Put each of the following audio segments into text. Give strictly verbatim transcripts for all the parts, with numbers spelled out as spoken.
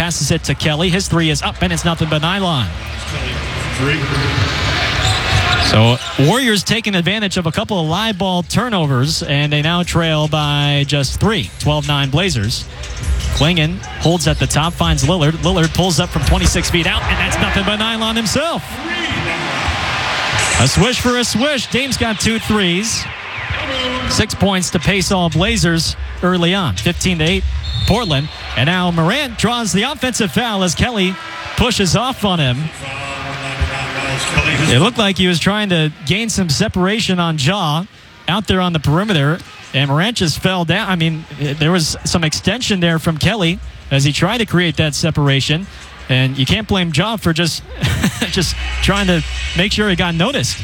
passes it to Kelly. His three is up, and it's nothing but nylon. So Warriors taking advantage of a couple of live ball turnovers, and they now trail by just three. twelve nine Blazers. Klingon holds at the top, finds Lillard. Lillard pulls up from twenty-six feet out, and that's nothing but nylon himself. A swish for a swish. Dame's got two threes. Six points to pace all Blazers early on. fifteen to eight, Portland. And now Morant draws the offensive foul as Kelly pushes off on him. It looked like he was trying to gain some separation on Ja out there on the perimeter, and Morant just fell down. I mean, there was some extension there from Kelly as he tried to create that separation, and you can't blame Ja for just, just trying to make sure he got noticed.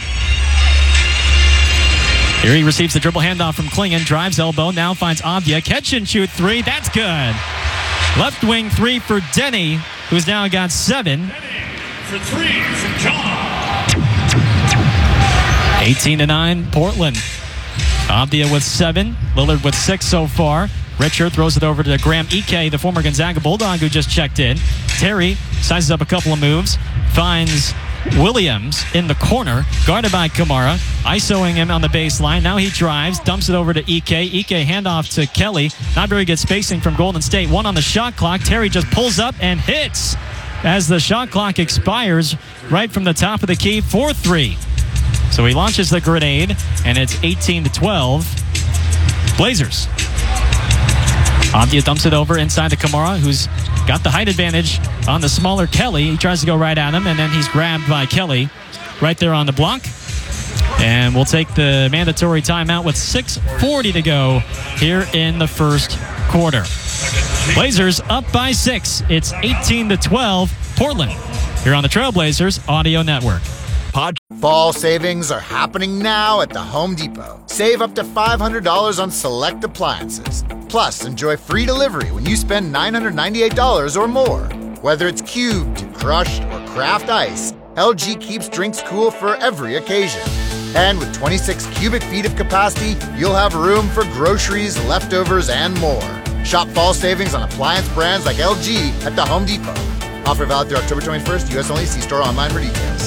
Here he receives the dribble handoff from Klingon, drives elbow, now finds Avdia. Catch and shoot three, that's good. Left wing three for Denny, who's now got seven. For three from John. eighteen to nine, Portland. Avdia with seven, Lillard with six so far. Richard throws it over to Graham Ike, the former Gonzaga Bulldog who just checked in. Terry sizes up a couple of moves, finds Williams in the corner, guarded by Kamara, ISOing him on the baseline. Now he drives, dumps it over to Ike. Ike handoff to Kelly. Not very good spacing from Golden State. One on the shot clock. Terry just pulls up and hits as the shot clock expires right from the top of the key for three. So he launches the grenade, and it's eighteen to twelve. Blazers. Avdia dumps it over inside to Kamara, who's got the height advantage on the smaller Kelly. He tries to go right at him, and then he's grabbed by Kelly right there on the block. And we'll take the mandatory timeout with six forty to go here in the first quarter. Blazers up by six. It's eighteen to twelve. Portland here on the Trailblazers Audio Network. Pod- Fall savings are happening now at the Home Depot. Save up to five hundred dollars on select appliances. Plus, enjoy free delivery when you spend nine hundred ninety-eight dollars or more. Whether it's cubed, crushed, or craft ice, L G keeps drinks cool for every occasion. And with twenty-six cubic feet of capacity, you'll have room for groceries, leftovers, and more. Shop fall savings on appliance brands like L G at the Home Depot. Offer valid through October twenty-first, U S only. See store online for details.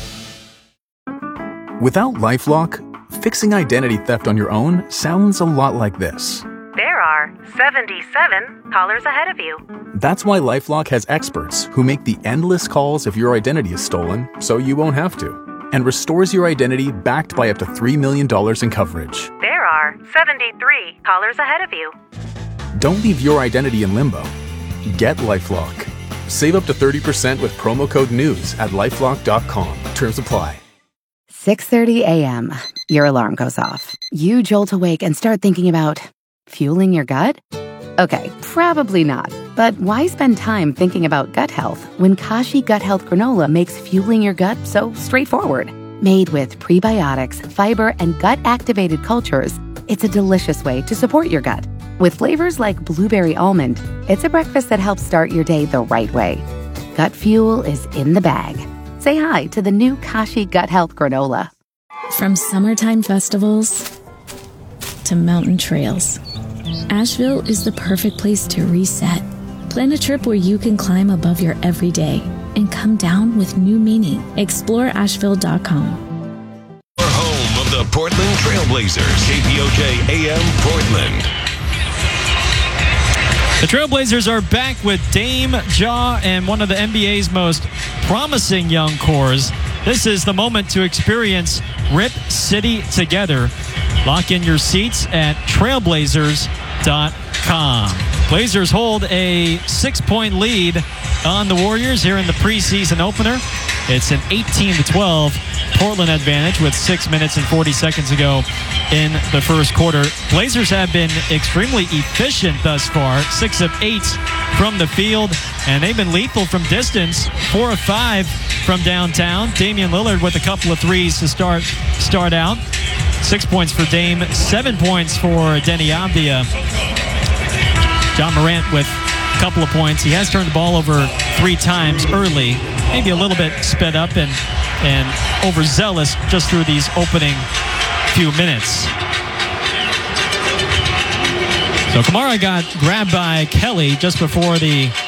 Without LifeLock, fixing identity theft on your own sounds a lot like this. There are seventy-seven callers ahead of you. That's why LifeLock has experts who make the endless calls if your identity is stolen so you won't have to, and restores your identity backed by up to three million dollars in coverage. There are seventy-three callers ahead of you. Don't leave your identity in limbo. Get LifeLock. Save up to thirty percent with promo code NEWS at lifelock dot com. Terms apply. six thirty a.m. Your alarm goes off. You jolt awake and start thinking about fueling your gut? Okay, probably not. But why spend time thinking about gut health when Kashi Gut Health Granola makes fueling your gut so straightforward? Made with prebiotics, fiber, and gut-activated cultures, it's a delicious way to support your gut. With flavors like blueberry almond, it's a breakfast that helps start your day the right way. Gut fuel is in the bag. Say hi to the new Kashi Gut Health Granola. From summertime festivals to mountain trails, Asheville is the perfect place to reset. Plan a trip where you can climb above your everyday and come down with new meaning. Explore Asheville dot com. Home of the Portland Trailblazers, K P O J A M Portland. The Trailblazers are back with Dame, Ja, and one of the N B A's most promising young cores. This is the moment to experience Rip City together. Lock in your seats at trailblazers dot com. Blazers hold a six-point lead on the Warriors here in the preseason opener. It's an eighteen to twelve Portland advantage with six minutes and forty seconds to go in the first quarter. Blazers have been extremely efficient thus far, six of eight from the field, and they've been lethal from distance, four of five from downtown. Damian Lillard with a couple of threes to start start out. Six points for Dame, seven points for Denny Avdia. John Morant with a couple of points. He has turned the ball over three times early, maybe a little bit sped up and, and overzealous just through these opening few minutes. So Kamara got grabbed by Kelly just before the